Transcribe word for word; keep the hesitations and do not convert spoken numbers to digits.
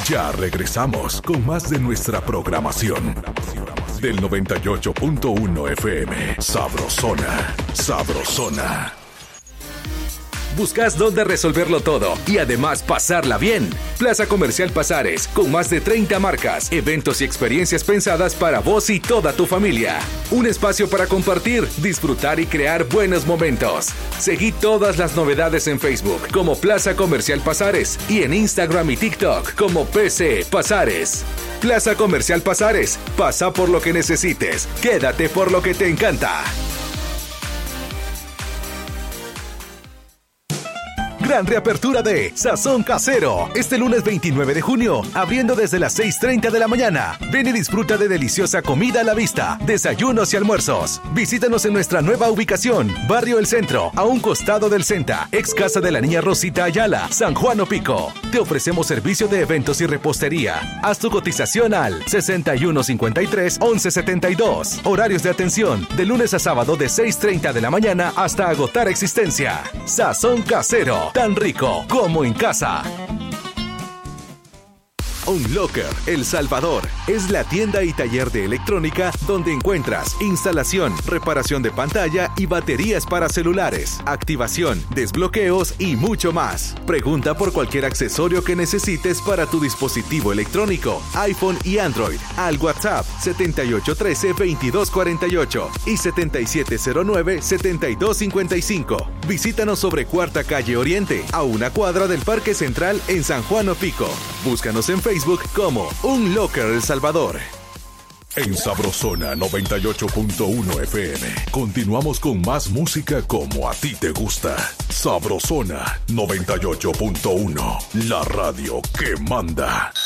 Ya regresamos con más de nuestra programación. Del noventa y ocho punto uno F M. Sabrosona. Sabrosona. ¿Buscas dónde resolverlo todo y además pasarla bien? Plaza Comercial Pasares, con más de treinta marcas, eventos y experiencias pensadas para vos y toda tu familia. Un espacio para compartir, disfrutar y crear buenos momentos. Seguí todas las novedades en Facebook como Plaza Comercial Pasares y en Instagram y TikTok como P C Pasares. Plaza Comercial Pasares, pasa por lo que necesites, quédate por lo que te encanta. Gran reapertura de Sazón Casero. Este lunes veintinueve de junio, abriendo desde las seis treinta de la mañana. Ven y disfruta de deliciosa comida a la vista, desayunos y almuerzos. Visítanos en nuestra nueva ubicación, Barrio El Centro, a un costado del Centa, ex casa de la niña Rosita Ayala, San Juan Opico. Te ofrecemos servicio de eventos y repostería. Haz tu cotización al sesenta y uno cincuenta y tres, once setenta y dos. Horarios de atención, de lunes a sábado de seis treinta de la mañana hasta agotar existencia. Sazón Casero. Tan rico como en casa. Unlocker El Salvador es la tienda y taller de electrónica donde encuentras instalación, reparación de pantalla y baterías para celulares, activación, desbloqueos y mucho más. Pregunta por cualquier accesorio que necesites para tu dispositivo electrónico, iPhone y Android, al WhatsApp setenta y ocho trece, veintidós cuarenta y ocho y setenta y siete cero nueve, setenta y dos cincuenta y cinco. Visítanos sobre Cuarta Calle Oriente, a una cuadra del Parque Central en San Juan Opico. Búscanos en Facebook Facebook como Unlocker El Salvador. En Sabrosona noventa y ocho punto uno F M. Continuamos con más música como a ti te gusta. Sabrosona noventa y ocho punto uno. La radio que manda.